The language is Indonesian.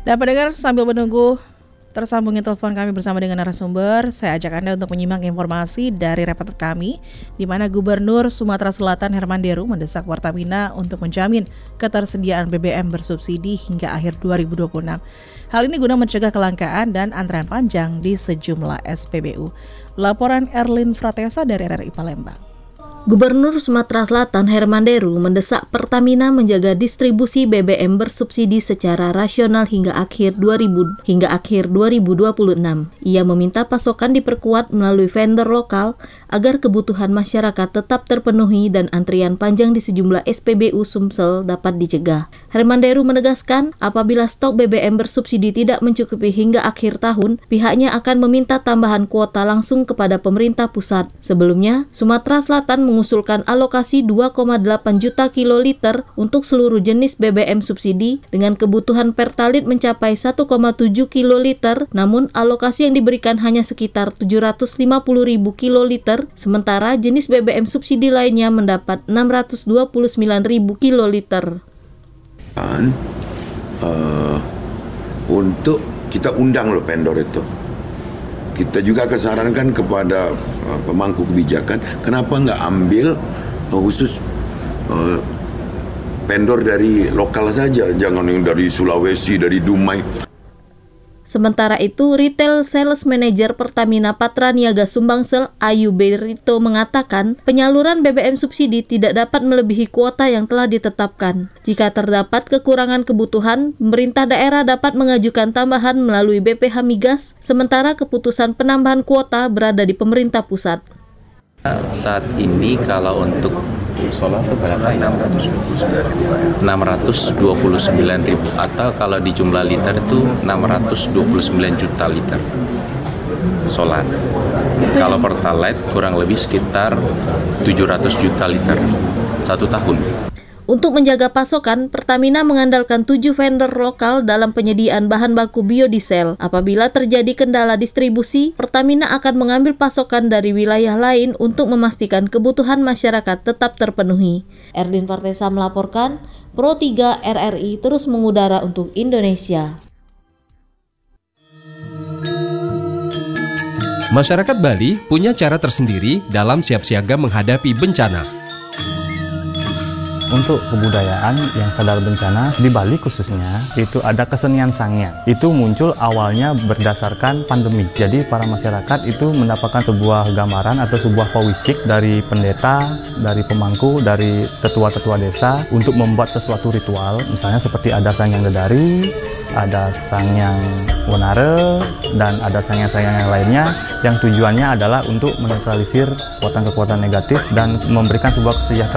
Dan pendengar, sambil menunggu tersambungnya telepon kami bersama dengan narasumber, saya ajak Anda untuk menyimak informasi dari reporter kami, di mana Gubernur Sumatera Selatan Herman Deru mendesak Pertamina untuk menjamin ketersediaan BBM bersubsidi hingga akhir 2026. Hal ini guna mencegah kelangkaan dan antrean panjang di sejumlah SPBU. Laporan Erlin Fratesa dari RRI Palembang. Gubernur Sumatera Selatan Herman Deru mendesak Pertamina menjaga distribusi BBM bersubsidi secara rasional hingga akhir 2026. Ia meminta pasokan diperkuat melalui vendor lokal agar kebutuhan masyarakat tetap terpenuhi dan antrian panjang di sejumlah SPBU Sumsel dapat dicegah. Herman Deru menegaskan, apabila stok BBM bersubsidi tidak mencukupi hingga akhir tahun, pihaknya akan meminta tambahan kuota langsung kepada pemerintah pusat. Sebelumnya, Sumatera Selatan mengusulkan alokasi 2,8 juta kiloliter untuk seluruh jenis BBM subsidi dengan kebutuhan Pertalite mencapai 1,7 kiloliter, namun alokasi yang diberikan hanya sekitar 750.000 kiloliter, sementara jenis BBM subsidi lainnya mendapat 629.000 kiloliter. Untuk kita undang loh vendor itu. Kita juga akan sarankan kepada pemangku kebijakan, kenapa nggak ambil khusus vendor dari lokal saja, jangan yang dari Sulawesi, dari Dumai. Sementara itu, Retail Sales Manager Pertamina Patraniaga Sumbangsel, Ayu Berito mengatakan, penyaluran BBM subsidi tidak dapat melebihi kuota yang telah ditetapkan. Jika terdapat kekurangan kebutuhan, pemerintah daerah dapat mengajukan tambahan melalui BPH Migas, sementara keputusan penambahan kuota berada di pemerintah pusat. Saat ini kalau untuk solar itu berapa? 629.000 atau kalau di jumlah liter itu 629 juta liter solar. Kalau Pertalite kurang lebih sekitar 700 juta liter 1 tahun. Untuk menjaga pasokan, Pertamina mengandalkan 7 vendor lokal dalam penyediaan bahan baku biodiesel. Apabila terjadi kendala distribusi, Pertamina akan mengambil pasokan dari wilayah lain untuk memastikan kebutuhan masyarakat tetap terpenuhi. Erlin Fratesa melaporkan, Pro 3 RRI terus mengudara untuk Indonesia. Masyarakat Bali punya cara tersendiri dalam siap siaga menghadapi bencana. Untuk kebudayaan yang sadar bencana di Bali khususnya itu ada kesenian sangya. Itu muncul awalnya berdasarkan pandemi. Jadi para masyarakat itu mendapatkan sebuah gambaran atau sebuah pewisik dari pendeta, dari pemangku, dari tetua-tetua desa untuk membuat sesuatu ritual. Misalnya seperti ada sangyang dedari, ada sangyang wonare, dan ada sangyang-sangyang yang lainnya yang tujuannya adalah untuk menetralisir kekuatan-kekuatan negatif dan memberikan sebuah kesejahteraan